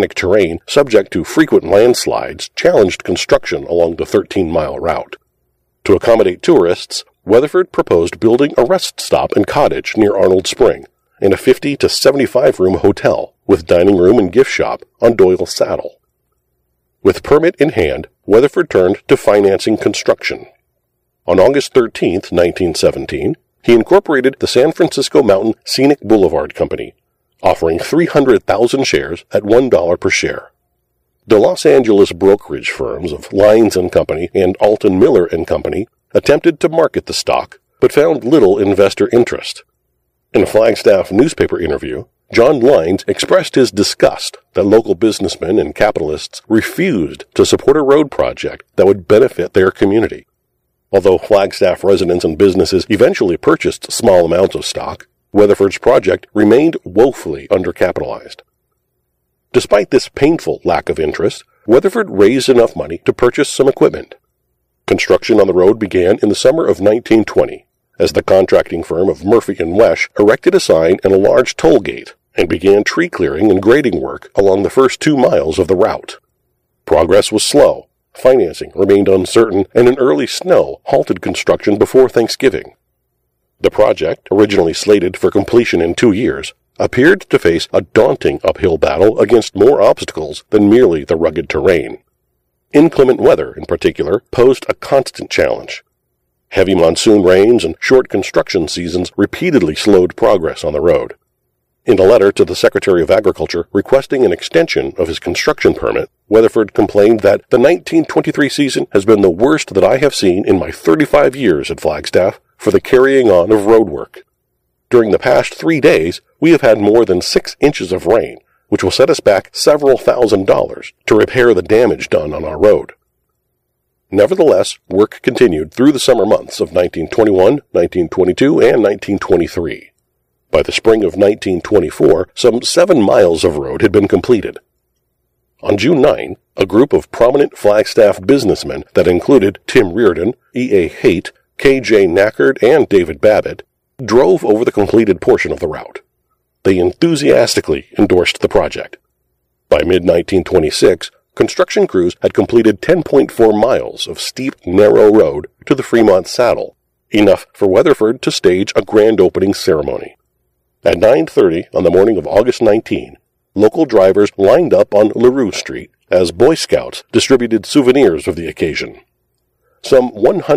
volcanic terrain subject to frequent landslides challenged construction along the 13-mile route. To accommodate tourists, Weatherford proposed building a rest stop and cottage near Arnold Spring and a 50 to 75-room hotel with dining room and gift shop on Doyle Saddle. With permit in hand, Weatherford turned to financing construction. On August 13, 1917, he incorporated the San Francisco Mountain Scenic Boulevard Company, offering 300,000 shares at $1 per share. The Los Angeles brokerage firms of Lyons & Company and Alton Miller & Company attempted to market the stock, but found little investor interest. In a Flagstaff newspaper interview, John Lyons expressed his disgust that local businessmen and capitalists refused to support a road project that would benefit their community. Although Flagstaff residents and businesses eventually purchased small amounts of stock, Weatherford's project remained woefully undercapitalized. Despite this painful lack of interest, Weatherford raised enough money to purchase some equipment. Construction on the road began in the summer of 1920, as the contracting firm of Murphy & Wesch erected a sign and a large toll gate and began tree clearing and grading work along the first 2 miles of the route. Progress was slow, financing remained uncertain, and an early snow halted construction before Thanksgiving. The project, originally slated for completion in 2 years, appeared to face a daunting uphill battle against more obstacles than merely the rugged terrain. Inclement weather, in particular, posed a constant challenge. Heavy monsoon rains and short construction seasons repeatedly slowed progress on the road. In a letter to the Secretary of Agriculture requesting an extension of his construction permit, Weatherford complained that the 1923 season has been the worst that I have seen in my 35 years at Flagstaff for the carrying on of road work. During the past 3 days, we have had more than 6 inches of rain, which will set us back several $1,000s to repair the damage done on our road. Nevertheless, work continued through the summer months of 1921, 1922, and 1923. By the spring of 1924, some 7 miles of road had been completed. On June 9, a group of prominent Flagstaff businessmen that included Tim Reardon, E.A. Haight, K.J. Knackard, and David Babbitt drove over the completed portion of the route. They enthusiastically endorsed the project. By mid-1926, construction crews had completed 10.4 miles of steep, narrow road to the Fremont Saddle, enough for Weatherford to stage a grand opening ceremony. At 9:30 on the morning of August 19, local drivers lined up on LaRue Street as Boy Scouts distributed souvenirs of the occasion. Some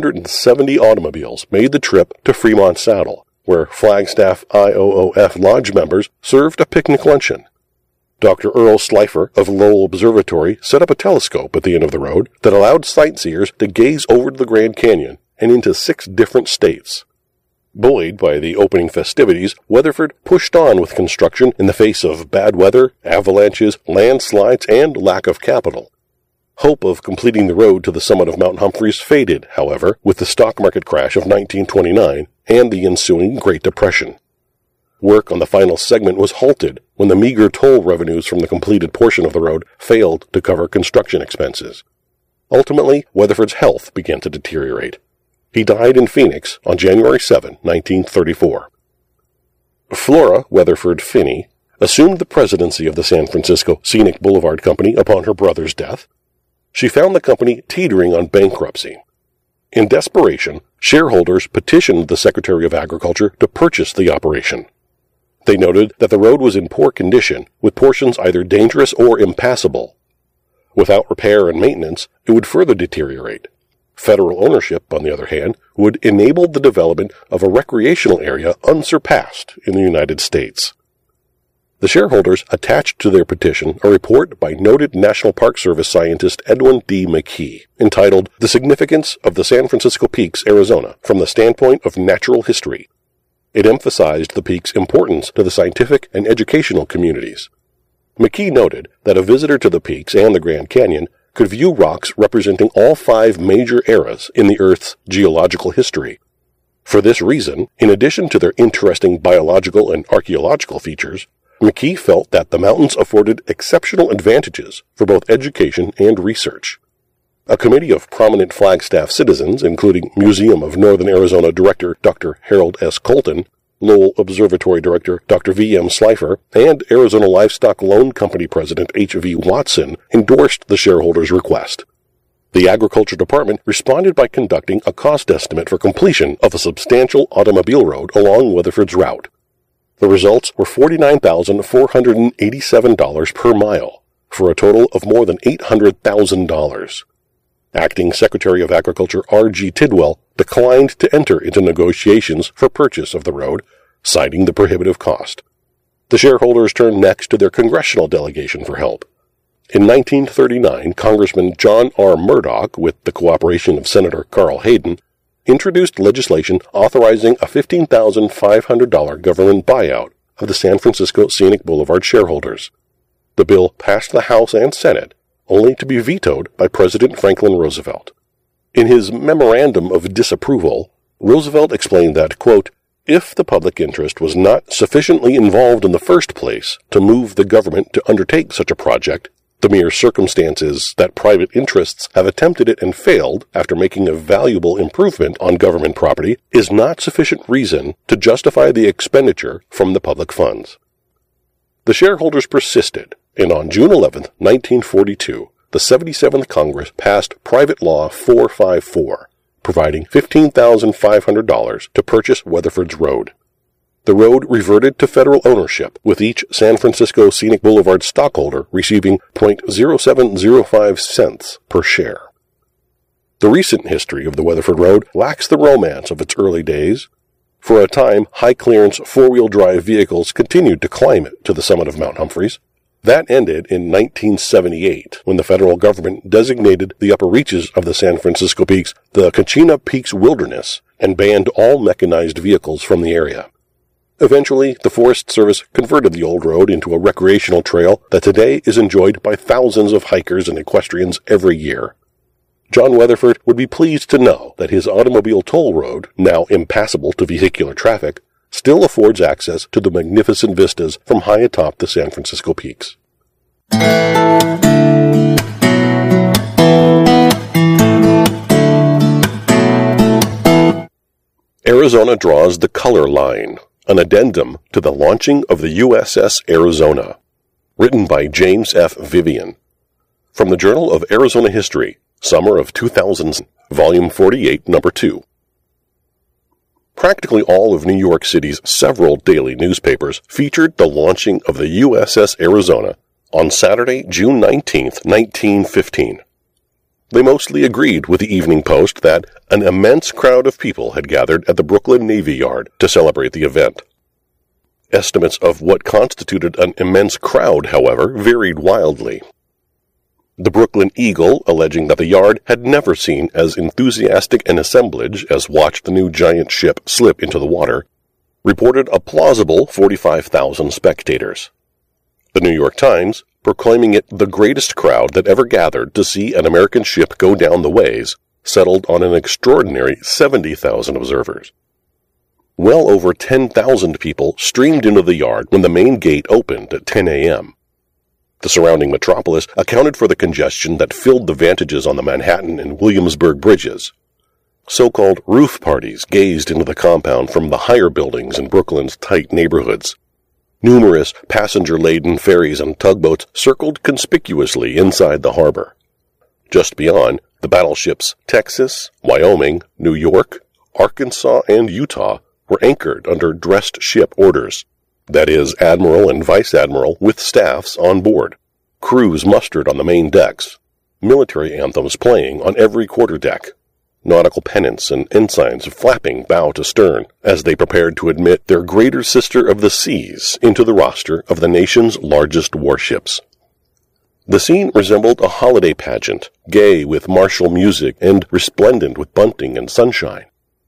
170 automobiles made the trip to Fremont Saddle, where Flagstaff IOOF Lodge members served a picnic luncheon. Dr. Earl Slifer of Lowell Observatory set up a telescope at the end of the road that allowed sightseers to gaze over the Grand Canyon and into 6 different states. Buoyed by the opening festivities, Weatherford pushed on with construction in the face of bad weather, avalanches, landslides, and lack of capital. Hope of completing the road to the summit of Mount Humphreys faded, however, with the stock market crash of 1929 and the ensuing Great Depression. Work on the final segment was halted when the meager toll revenues from the completed portion of the road failed to cover construction expenses. Ultimately, Weatherford's health began to deteriorate. He died in Phoenix on January 7, 1934. Flora Weatherford Finney assumed the presidency of the San Francisco Scenic Boulevard Company upon her brother's death. She found the company teetering on bankruptcy. In desperation, shareholders petitioned the Secretary of Agriculture to purchase the operation. They noted that the road was in poor condition, with portions either dangerous or impassable. Without repair and maintenance, it would further deteriorate. Federal ownership, on the other hand, would enable the development of a recreational area unsurpassed in the United States. The shareholders attached to their petition a report by noted National Park Service scientist Edwin D. McKee, entitled The Significance of the San Francisco Peaks, Arizona, from the Standpoint of Natural History. It emphasized the peaks' importance to the scientific and educational communities. McKee noted that a visitor to the peaks and the Grand Canyon could view rocks representing all 5 major eras in the Earth's geological history. For this reason, in addition to their interesting biological and archaeological features, McKee felt that the mountains afforded exceptional advantages for both education and research. A committee of prominent Flagstaff citizens, including Museum of Northern Arizona Director Dr. Harold S. Colton, Lowell Observatory Director Dr. V.M. Slifer, and Arizona Livestock Loan Company President H.V. Watson endorsed the shareholders' request. The Agriculture Department responded by conducting a cost estimate for completion of a substantial automobile road along Weatherford's route. The results were $49,487 per mile, for a total of more than $800,000. Acting Secretary of Agriculture R.G. Tidwell declined to enter into negotiations for purchase of the road, citing the prohibitive cost. The shareholders turned next to their congressional delegation for help. In 1939, Congressman John R. Murdoch, with the cooperation of Senator Carl Hayden, introduced legislation authorizing a $15,500 government buyout of the San Francisco Scenic Boulevard shareholders. The bill passed the House and Senate, only to be vetoed by President Franklin Roosevelt. In his memorandum of disapproval, Roosevelt explained that, quote, if the public interest was not sufficiently involved in the first place to move the government to undertake such a project, the mere circumstances that private interests have attempted it and failed after making a valuable improvement on government property is not sufficient reason to justify the expenditure from the public funds. The shareholders persisted, and on June 11, 1942, the 77th Congress passed Private Law 454, providing $15,500 to purchase Weatherford's road. The road reverted to federal ownership, with each San Francisco Scenic Boulevard stockholder receiving .0705 cents per share. The recent history of the Weatherford Road lacks the romance of its early days. For a time, high-clearance four-wheel drive vehicles continued to climb it to the summit of Mount Humphreys. That ended in 1978, when the federal government designated the upper reaches of the San Francisco Peaks the Kachina Peaks Wilderness and banned all mechanized vehicles from the area. Eventually, the Forest Service converted the old road into a recreational trail that today is enjoyed by thousands of hikers and equestrians every year. John Weatherford would be pleased to know that his automobile toll road, now impassable to vehicular traffic, still affords access to the magnificent vistas from high atop the San Francisco Peaks. Arizona draws the color line, an addendum to the launching of the USS Arizona. Written by James F. Vivian. From the Journal of Arizona History, Summer of 2000, Volume 48, Number 2. Practically all of New York City's several daily newspapers featured the launching of the USS Arizona on Saturday, June 19, 1915. They mostly agreed with the Evening Post that an immense crowd of people had gathered at the Brooklyn Navy Yard to celebrate the event. Estimates of what constituted an immense crowd, however, varied wildly. The Brooklyn Eagle, alleging that the yard had never seen as enthusiastic an assemblage as watched the new giant ship slip into the water, reported a plausible 45,000 spectators. The New York Times, proclaiming it the greatest crowd that ever gathered to see an American ship go down the ways, settled on an extraordinary 70,000 observers. Well over 10,000 people streamed into the yard when the main gate opened at 10 a.m. The surrounding metropolis accounted for the congestion that filled the vantages on the Manhattan and Williamsburg bridges. So-called roof parties gazed into the compound from the higher buildings in Brooklyn's tight neighborhoods. Numerous passenger-laden ferries and tugboats circled conspicuously inside the harbor. Just beyond, the battleships Texas, Wyoming, New York, Arkansas, and Utah were anchored under dressed ship orders. That is, admiral and vice admiral with staffs on board. Crews mustered on the main decks. Military anthems playing on every quarterdeck. Nautical pennants and ensigns flapping bow to stern as they prepared to admit their greater sister of the seas into the roster of the nation's largest warships. The scene resembled a holiday pageant, gay with martial music and resplendent with bunting and sunshine.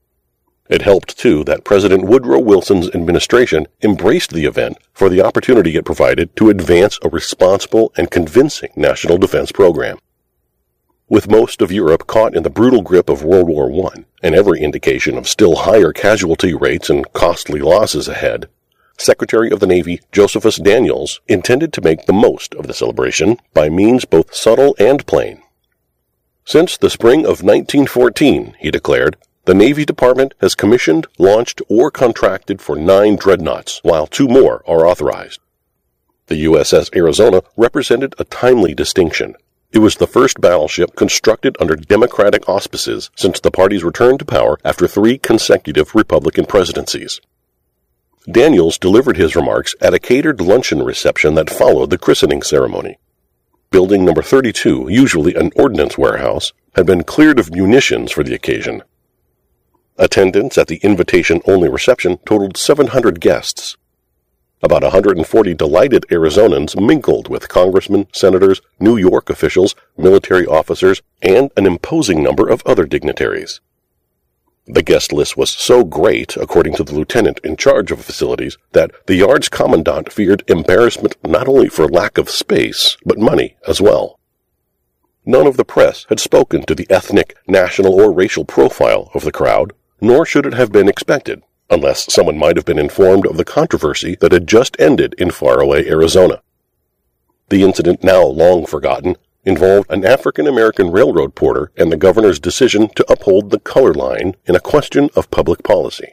It helped, too, that President Woodrow Wilson's administration embraced the event for the opportunity it provided to advance a responsible and convincing national defense program. With most of Europe caught in the brutal grip of World War I, and every indication of still higher casualty rates and costly losses ahead, Secretary of the Navy Josephus Daniels intended to make the most of the celebration by means both subtle and plain. Since the spring of 1914, he declared, The Navy Department has commissioned, launched, or contracted for 9 dreadnoughts, while 2 more are authorized. The USS Arizona represented a timely distinction. It was the first battleship constructed under Democratic auspices since the party's return to power after 3 consecutive Republican presidencies. Daniels delivered his remarks at a catered luncheon reception that followed the christening ceremony. Building number 32, usually an ordnance warehouse, had been cleared of munitions for the occasion. Attendance at the invitation-only reception totaled 700 guests. About 140 delighted Arizonans mingled with congressmen, senators, New York officials, military officers, and an imposing number of other dignitaries. The guest list was so great, according to the lieutenant in charge of facilities, that the yard's commandant feared embarrassment not only for lack of space, but money as well. None of the press had spoken to the ethnic, national, or racial profile of the crowd, nor should it have been expected, unless someone might have been informed of the controversy that had just ended in faraway Arizona. The incident, now long forgotten, involved an African-American railroad porter and the governor's decision to uphold the color line in a question of public policy.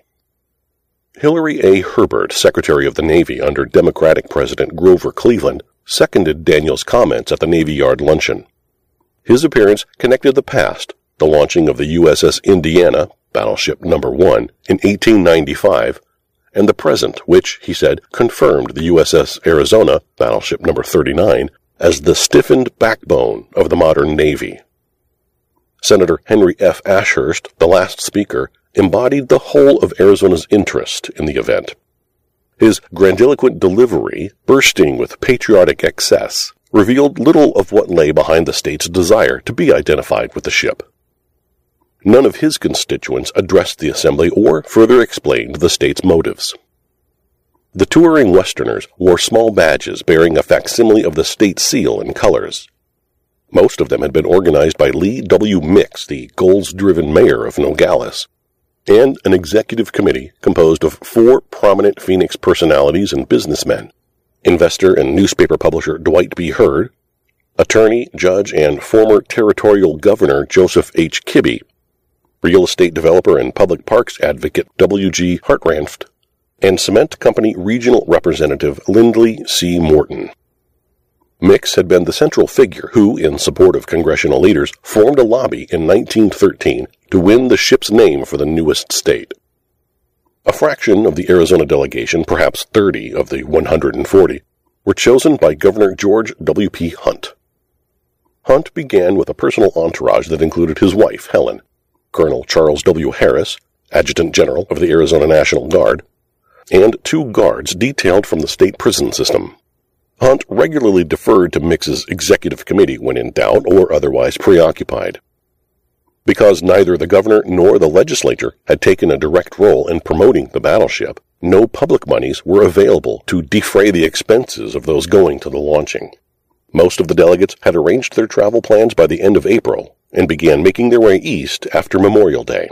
Hillary A. Herbert, Secretary of the Navy under Democratic President Grover Cleveland, seconded Daniels' comments at the Navy Yard luncheon. His appearance connected the past, the launching of the USS Indiana, Battleship No. 1, in 1895, and the present, which, he said, confirmed the USS Arizona, Battleship No. 39, as the stiffened backbone of the modern Navy. Senator Henry F. Ashurst, the last speaker, embodied the whole of Arizona's interest in the event. His grandiloquent delivery, bursting with patriotic excess, revealed little of what lay behind the state's desire to be identified with the ship. None of his constituents addressed the assembly or further explained the state's motives. The touring Westerners wore small badges bearing a facsimile of the state seal and colors. Most of them had been organized by Lee W. Mix, the goals-driven mayor of Nogales, and an executive committee composed of 4 prominent Phoenix personalities and businessmen: investor and newspaper publisher Dwight B. Hurd, attorney, judge, and former territorial governor Joseph H. Kibbe, real estate developer and public parks advocate W.G. Hartranft, and cement company regional representative Lindley C. Morton. Mix had been the central figure who, in support of congressional leaders, formed a lobby in 1913 to win the ship's name for the newest state. A fraction of the Arizona delegation, perhaps 30 of the 140, were chosen by Governor George W. P. Hunt. Hunt began with a personal entourage that included his wife, Helen, Colonel Charles W. Harris, Adjutant General of the Arizona National Guard, and 2 guards detailed from the state prison system. Hunt regularly deferred to Mix's executive committee when in doubt or otherwise preoccupied. Because neither the governor nor the legislature had taken a direct role in promoting the battleship, no public monies were available to defray the expenses of those going to the launching. Most of the delegates had arranged their travel plans by the end of April and began making their way east after Memorial Day.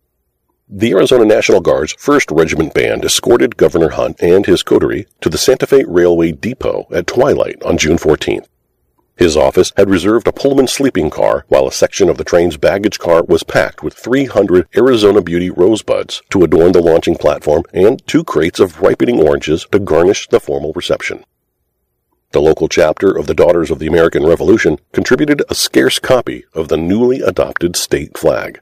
The Arizona National Guard's 1st Regiment Band escorted Governor Hunt and his coterie to the Santa Fe Railway Depot at twilight on June 14th. His office had reserved a Pullman sleeping car, while a section of the train's baggage car was packed with 300 Arizona Beauty rosebuds to adorn the launching platform and 2 crates of ripening oranges to garnish the formal reception. The local chapter of the Daughters of the American Revolution contributed a scarce copy of the newly adopted state flag.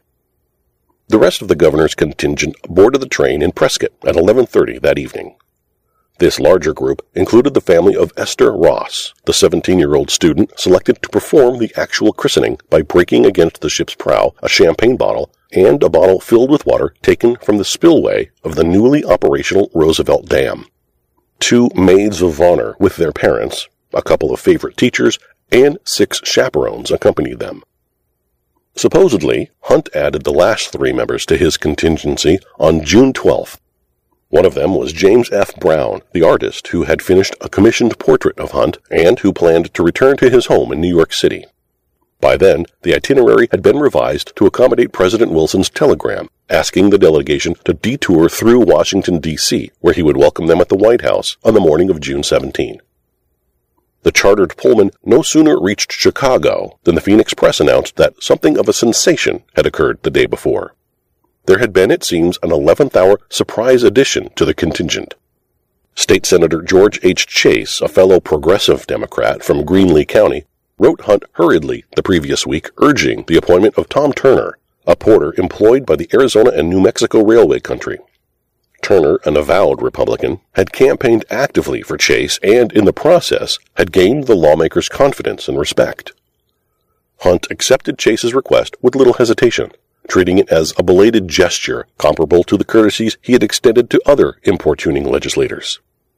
The rest of the governor's contingent boarded the train in Prescott at 11:30 that evening. This larger group included the family of Esther Ross, the 17-year-old student selected to perform the actual christening by breaking against the ship's prow a champagne bottle and a bottle filled with water taken from the spillway of the newly operational Roosevelt Dam. 2 maids of honor with their parents, a couple of favorite teachers, and 6 chaperones accompanied them. Supposedly, Hunt added the last 3 members to his contingency on June 12th. One of them was James F. Brown, the artist who had finished a commissioned portrait of Hunt and who planned to return to his home in New York City. By then, the itinerary had been revised to accommodate President Wilson's telegram, asking the delegation to detour through Washington, D.C., where he would welcome them at the White House on the morning of June 17. The chartered Pullman no sooner reached Chicago than the Phoenix Press announced that something of a sensation had occurred the day before. there had been, it seems, an 11th-hour surprise addition to the contingent. State Senator George H. Chase, a fellow progressive Democrat from Greenlee County, wrote Hunt hurriedly the previous week urging the appointment of Tom Turner, a porter employed by the Arizona and New Mexico Railway Country. Turner, an avowed Republican, had campaigned actively for Chase and, in the process, had gained the lawmaker's confidence and respect. Hunt accepted Chase's request with little hesitation, treating it as a belated gesture comparable to the courtesies he had extended to other importuning legislators.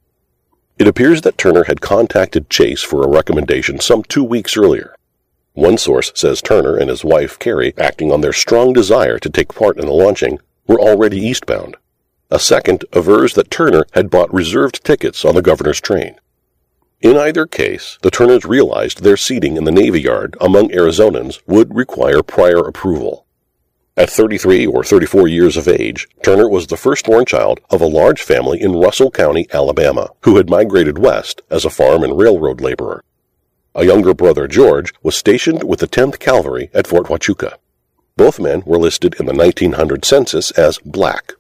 It appears that Turner had contacted Chase for a recommendation some 2 weeks earlier. One source says Turner and his wife, Carrie, acting on their strong desire to take part in the launching, were already eastbound. A second avers that Turner had bought reserved tickets on the governor's train. In either case, the Turners realized their seating in the Navy Yard among Arizonans would require prior approval. At 33 or 34 years of age, Turner was the firstborn child of a large family in Russell County, Alabama, who had migrated west as a farm and railroad laborer. A younger brother, George, was stationed with the 10th Cavalry at Fort Huachuca. Both men were listed in the 1900 census as black.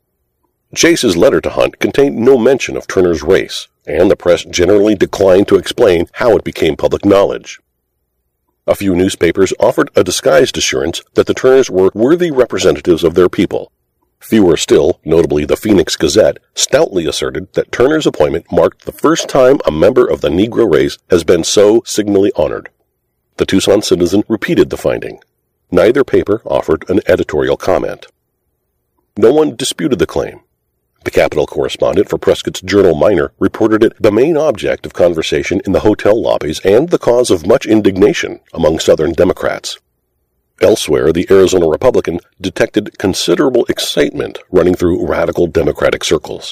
Chase's letter to Hunt contained no mention of Turner's race, and the press generally declined to explain how it became public knowledge. A few newspapers offered a disguised assurance that the Turners were worthy representatives of their people. Fewer still, notably the Phoenix Gazette, stoutly asserted that Turner's appointment marked the first time a member of the Negro race has been so signally honored. The Tucson Citizen repeated the finding. Neither paper offered an editorial comment. No one disputed the claim. The Capitol correspondent for Prescott's Journal-Minor reported it the main object of conversation in the hotel lobbies and the cause of much indignation among Southern Democrats. Elsewhere, the Arizona Republican detected considerable excitement running through radical Democratic circles.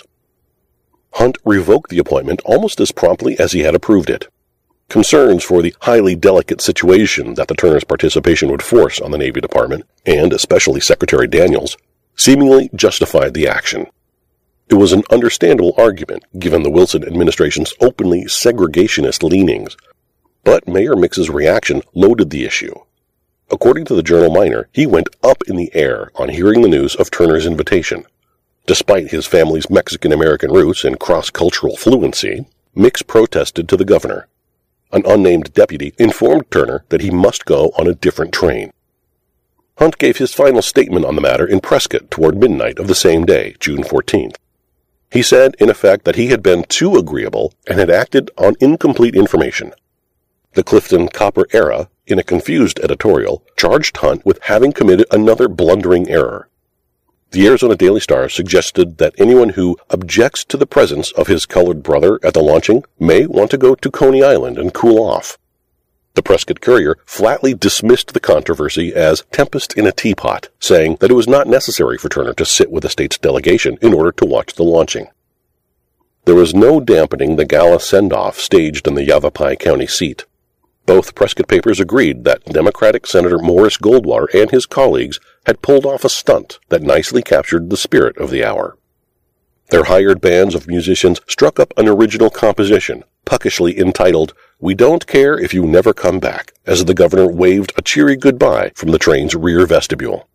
Hunt revoked the appointment almost as promptly as he had approved it. Concerns for the highly delicate situation that the Turners' participation would force on the Navy Department, and especially Secretary Daniels, seemingly justified the action. It was an understandable argument, given the Wilson administration's openly segregationist leanings. But Mayor Mix's reaction loaded the issue. According to the Journal-Minor, he went up in the air on hearing the news of Turner's invitation. Despite his family's Mexican-American roots and cross-cultural fluency, Mix protested to the governor. An unnamed deputy informed Turner that he must go on a different train. Hunt gave his final statement on the matter in Prescott toward midnight of the same day, June 14th. He said, in effect, that he had been too agreeable and had acted on incomplete information. The Clifton Copper Era, in a confused editorial, charged Hunt with having committed another blundering error. The Arizona Daily Star suggested that anyone who objects to the presence of his colored brother at the launching may want to go to Coney Island and cool off. The Prescott Courier flatly dismissed the controversy as tempest in a teapot, saying that it was not necessary for Turner to sit with the state's delegation in order to watch the launching. There was no dampening the gala send-off staged in the Yavapai County seat. Both Prescott papers agreed that Democratic Senator Morris Goldwater and his colleagues had pulled off a stunt that nicely captured the spirit of the hour. Their hired bands of musicians struck up an original composition, puckishly entitled, "We Don't Care If You Never Come Back," as the governor waved a cheery goodbye from the train's rear vestibule.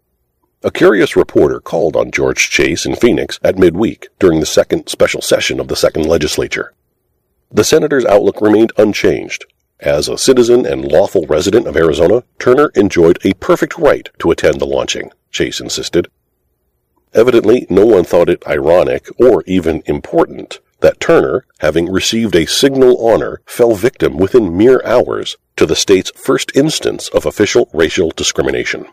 A curious reporter called on George Chase in Phoenix at midweek during the second special session of the second legislature. The senator's outlook remained unchanged. As a citizen and lawful resident of Arizona, Turner enjoyed a perfect right to attend the launching, Chase insisted. Evidently, no one thought it ironic or even important that Turner, having received a signal honor, fell victim within mere hours to the state's first instance of official racial discrimination.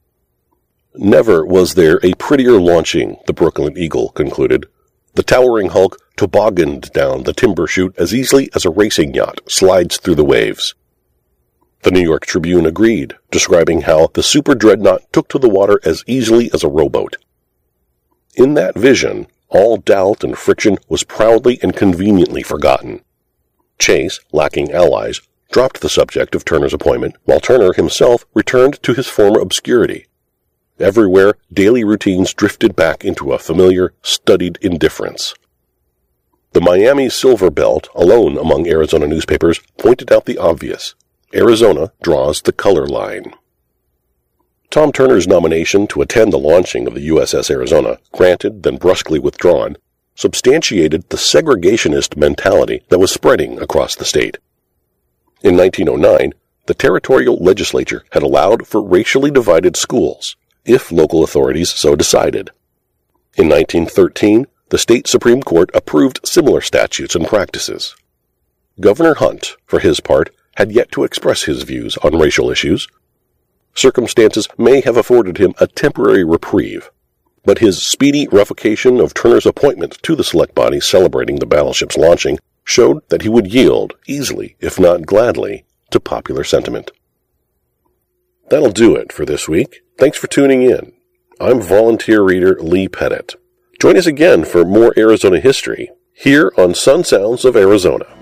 Never was there a prettier launching, the Brooklyn Eagle concluded. The towering hulk tobogganed down the timber chute as easily as a racing yacht slides through the waves. The New York Tribune agreed, describing how the super dreadnought took to the water as easily as a rowboat. In that vision, all doubt and friction was proudly and conveniently forgotten. Chase, lacking allies, dropped the subject of Turner's appointment, while Turner himself returned to his former obscurity. Everywhere, daily routines drifted back into a familiar, studied indifference. The Miami Silver Belt, alone among Arizona newspapers, pointed out the obvious. Arizona draws the color line. Tom Turner's nomination to attend the launching of the USS Arizona, granted then brusquely withdrawn, substantiated the segregationist mentality that was spreading across the state. In 1909, the territorial legislature had allowed for racially divided schools, if local authorities so decided. In 1913, the state Supreme Court approved similar statutes and practices. Governor Hunt, for his part, had yet to express his views on racial issues. Circumstances may have afforded him a temporary reprieve, but his speedy revocation of Turner's appointment to the select body celebrating the battleship's launching showed that he would yield, easily, if not gladly, to popular sentiment. That'll do it for this week. Thanks for tuning in. I'm volunteer reader Lee Pettit. Join us again for more Arizona history, here on Sun Sounds of Arizona.